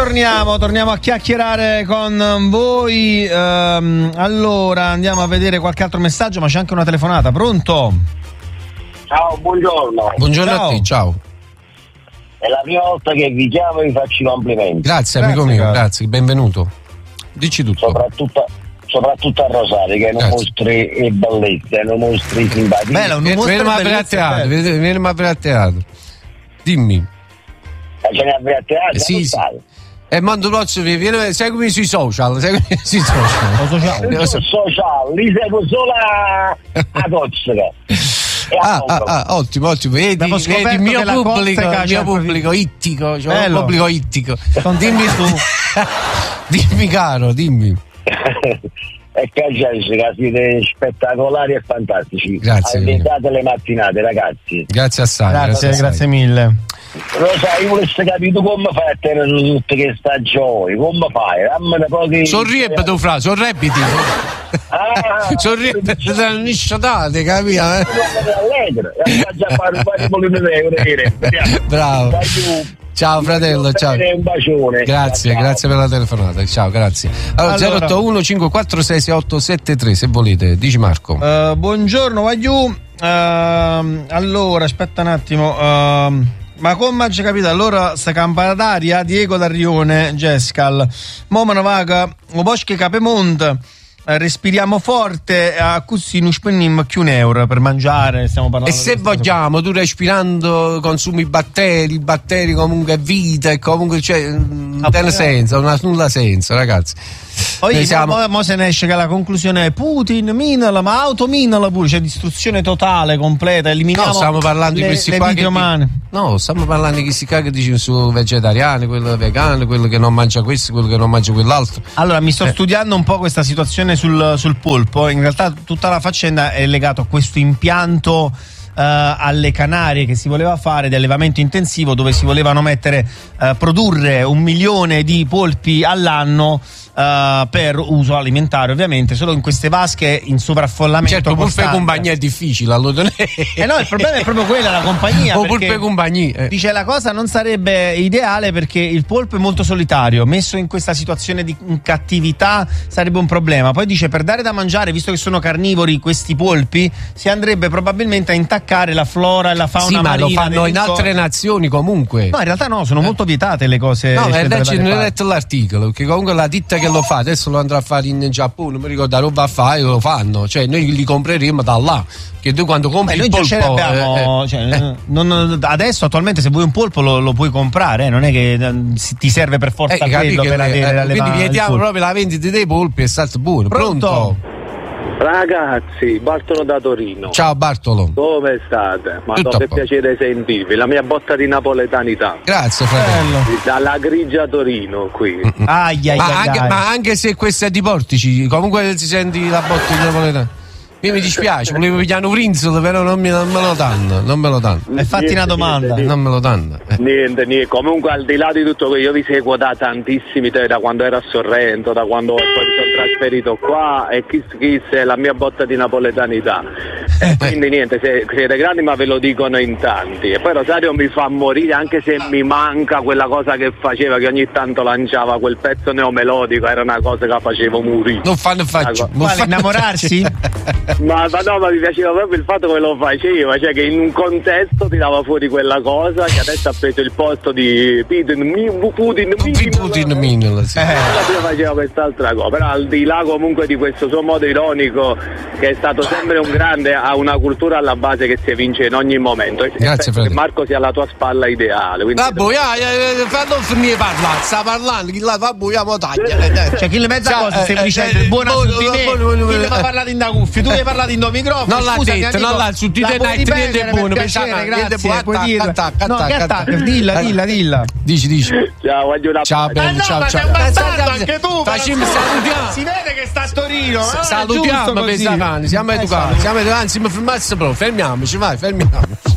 torniamo a chiacchierare con voi. Allora andiamo a vedere qualche altro messaggio, ma c'è anche una telefonata. Pronto? Ciao, buongiorno. Buongiorno a te, ciao. È la prima volta che vi chiamo e vi faccio i complimenti. Grazie amico mio, grazie, benvenuto. Dici tutto. Soprattutto a Rosario, che non mostri e bellezza, non mostri simpatia. Vieni a vedere a teatro. Dimmi. Ce ne avrai a teatro? Sì. Mando Lozzo, seguimi sui social. Social, li seguo solo a Cozzica. Ottimo. Vedi il mio pubblico ittico, cioè un pubblico ittico. Dimmi tu. Dimmi caro, dimmi. E Calciasica, siete spettacolari e fantastici. Grazie. Allentate le mattinate, ragazzi. Grazie assai. Grazie mille. Lo sai, io volessi capire tu come fai a tenere tutte che stagioni, come fai? Dammene pochi. Sorriebbe tu fra, sorrebiti. Sorriebbe tra le nisciatate, capito? Bravo. Ciao fratello, ciao. Un bacione. Grazie per la telefonata. Ciao, grazie. Allora 081 546 6873 se volete. Dici Marco. Buongiorno, Vagliù. Allora, aspetta un attimo. Ma come ci capito? Allora sta campana d'aria Diego Darrione Gescal. Momano vaga o boschi Capemonte. Respiriamo forte, a così non spendiamo più €1 per mangiare. Stiamo parlando. E se vogliamo, tu respirando consumi batteri comunque vita, e comunque non ha senso, non ha nulla senso, ragazzi. Poi mo se ne esce che la conclusione è Putin minala, ma autominala pure, c'è distruzione totale, completa, eliminiamo. No, stiamo parlando di questi qua vite umane. No, stiamo parlando di questi qua che dicono su vegetariani, quello vegano, quello che non mangia questo, quello che non mangia quell'altro. Allora, mi sto studiando un po' questa situazione sul polpo. In realtà tutta la faccenda è legata a questo impianto alle Canarie che si voleva fare di allevamento intensivo, dove si volevano produrre 1 milione di polpi all'anno per uso alimentare, ovviamente, solo in queste vasche in sovraffollamento. Certo, polpe compagnia è difficile allora. No, il problema è proprio quella, la compagnia. Polpe compagnia. Dice la cosa non sarebbe ideale perché il polpo è molto solitario, messo in questa situazione di cattività sarebbe un problema. Poi dice per dare da mangiare, visto che sono carnivori questi polpi, si andrebbe probabilmente a intaccare la flora e la fauna marina. Ma lo fanno in altre nazioni comunque. No, in realtà no, sono molto vietate le cose. No, non ho letto l'articolo, che comunque la ditta che lo fa adesso lo andrà a fare in Giappone, non mi ricordo la roba a fare, lo fanno, cioè noi li compreremo da là, che tu quando compri il polpo adesso attualmente se vuoi un polpo lo puoi comprare, non è che ti serve per forza quello per avere quindi vediamo proprio la vendita dei polpi e salto buono. Pronto? Ragazzi, Bartolo da Torino. Ciao Bartolo. Come state? Ma che piacere sentirvi, la mia botta di napoletanità. Grazie fratello. Dalla grigia Torino qui. Ma anche se questa è di Portici, comunque si senti la botta di napoletana. Mi dispiace, volevo pigliare un Prinzolo, però non me lo danno. E fatti una domanda. Non me lo danno. Niente. Comunque al di là di tutto questo, io vi seguo da tantissimi, da quando ero a Sorrento, da quando poi mi sono trasferito qua, e chi è la mia botta di napoletanità. E quindi niente, siete grandi ma ve lo dicono in tanti. E poi Rosario mi fa morire, anche se mi manca quella cosa che faceva, che ogni tanto lanciava quel pezzo neomelodico, era una cosa che facevo morire. Non fanno faccio. Innamorarsi? Ma mi piaceva proprio il fatto che lo faceva, cioè che in un contesto tirava fuori quella cosa che adesso ha preso il posto di Putin Minel, sì. Faceva quest'altra cosa, però al di là comunque di questo suo modo ironico, che è stato sempre un grande, ha una cultura alla base che si evince in ogni momento. Grazie Freddy. Marco sia alla tua spalla ideale. Fallo finire parlare, sta parlando, chi la fa buiamo taglia. Cioè chi le mezza cosa stai dicendo buona su di me, chi le fa parlare in da cuffie, tu hai parlato in do microfono. Non l'ha detto, non l'ha su di te niente buono, piacere, grazie, puoi dirlo. No, che attacca, dilla. Dici. Ciao, voglio una. Ciao bene, ciao. Ma sei un bastardo anche tu. Salutiamo. Si vede che sta a Torino. Salutiamo, pesavani, siamo educati, anzi mi fermassi proprio, fermiamoci, vai, fermiamo.